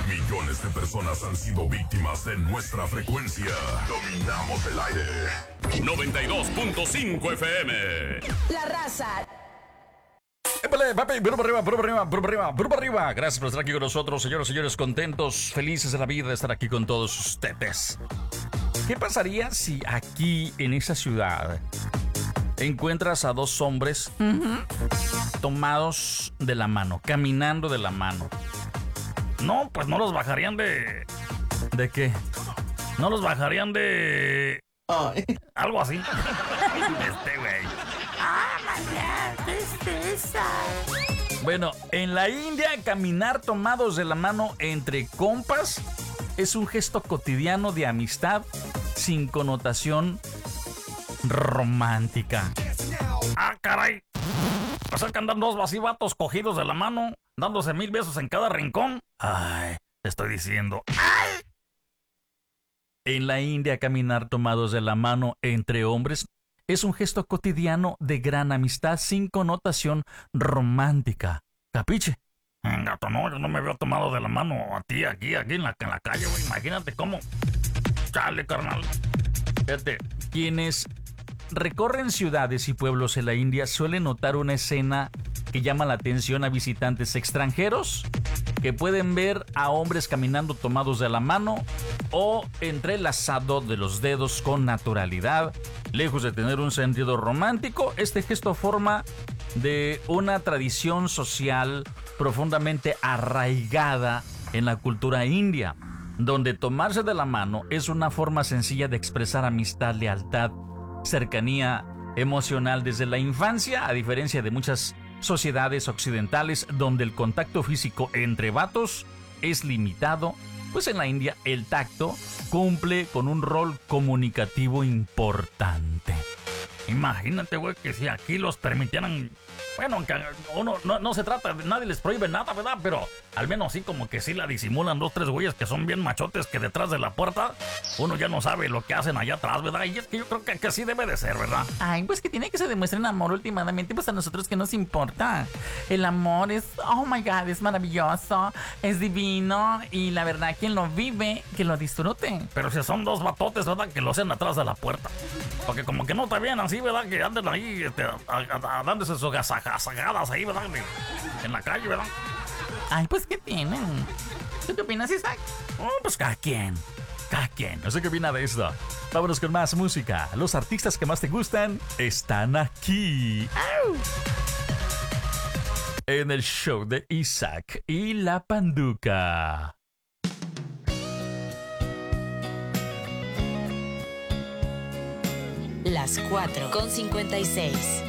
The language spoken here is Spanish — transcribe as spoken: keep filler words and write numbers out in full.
Millones de personas han sido víctimas de nuestra frecuencia. Dominamos el aire. noventa y dos punto cinco F M. La Raza. ¡Épale, papi! ¡Puro para arriba, puro para arriba, puro para arriba, puro para arriba! Gracias por estar aquí con nosotros, señores y señores, contentos, felices de la vida de estar aquí con todos ustedes. ¿Qué pasaría si aquí, en esa ciudad, encuentras a dos hombres uh-huh. tomados de la mano, caminando de la mano? No, pues no los bajarían de... ¿De qué? No los bajarían de... Ay. Algo así. Este güey. ¡Ah, mañana! ¿Qué es esa? Bueno, en la India, caminar tomados de la mano entre compas es un gesto cotidiano de amistad sin connotación romántica. ¡Ah, caray! O sea que andan dos vacivatos cogidos de la mano, dándose mil besos en cada rincón. Ay, te estoy diciendo. ¡Ay! En la India, caminar tomados de la mano entre hombres es un gesto cotidiano de gran amistad sin connotación romántica. ¿Capiche? Gato, no, yo no me veo tomado de la mano a ti aquí, aquí en la, en la calle, güey. Imagínate cómo. Chale, carnal. Fíjate, quienes recorren ciudades y pueblos en la India suelen notar una escena que llama la atención a visitantes extranjeros que pueden ver a hombres caminando tomados de la mano o entrelazados de los dedos con naturalidad. Lejos de tener un sentido romántico, este gesto forma de una tradición social profundamente arraigada en la cultura india, donde tomarse de la mano es una forma sencilla de expresar amistad, lealtad, cercanía emocional desde la infancia, a diferencia de muchas sociedades occidentales donde el contacto físico entre vatos es limitado. Pues en la India el tacto cumple con un rol comunicativo importante. Imagínate, güey, que si aquí los permitieran... Bueno, aunque uno no, no se trata, nadie les prohíbe nada, ¿verdad? Pero al menos sí como que sí la disimulan dos, tres güeyes que son bien machotes que detrás de la puerta uno ya no sabe lo que hacen allá atrás, ¿verdad? Y es que yo creo que, que así debe de ser, ¿verdad? Ay, pues que tiene que se demuestren amor últimamente, pues a nosotros que nos importa. El amor es, oh my God, es maravilloso, es divino y la verdad quien lo vive, que lo disfrute. Pero si son dos batotes, ¿verdad? Que lo hacen atrás de la puerta. Porque como que no está bien así, ¿verdad? Que anden ahí este, a, a, a, dándose sus gasagadas ahí, ¿verdad? En la calle, ¿verdad? Ay, pues ¿qué tienen? ¿Tú qué opinas, Isaac? Oh, pues cada quien, cada quien. No sé qué opina de esto. Vámonos con más música. Los artistas que más te gustan están aquí. ¡Au! En el show de Isaac y la Panduca. Las cuatro con cincuenta y seis.